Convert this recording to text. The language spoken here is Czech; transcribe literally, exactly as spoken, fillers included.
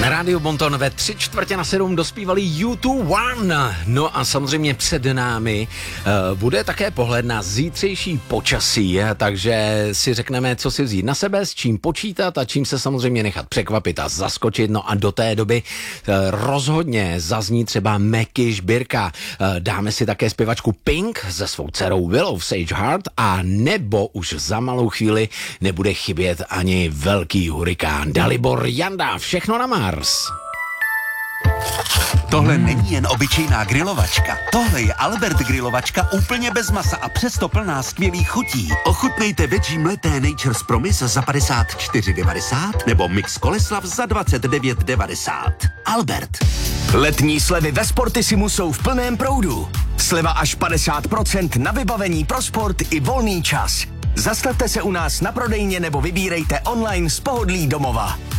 Na rádiu Bonton ve tři čtvrtě na sedm dospívali U dva One. No a samozřejmě před námi uh, bude také pohled na zítřejší počasí, takže si řekneme, co si vzít na sebe, s čím počítat a čím se samozřejmě nechat překvapit a zaskočit. No a do té doby uh, rozhodně zazní třeba Meky Žbírka. Uh, dáme si také zpěvačku Pink se svou dcerou Willow Sage Heart a nebo už za malou chvíli nebude chybět ani velký hurikán. Dalibor Janda, všechno na Mars. Tohle není jen obyčejná grilovačka. Tohle je Albert grilovačka úplně bez masa a přesto plná skvělých chutí. Ochutnejte veggie mleté Nature's Promise za padesát čtyři devadesát nebo mix Koleslav za dvacet devět devadesát. Albert. Letní slevy ve Sportissimu jsou v plném proudu. Sleva až padesát procent na vybavení pro sport i volný čas. Zastavte se u nás na prodejně nebo vybírejte online z pohodlí domova.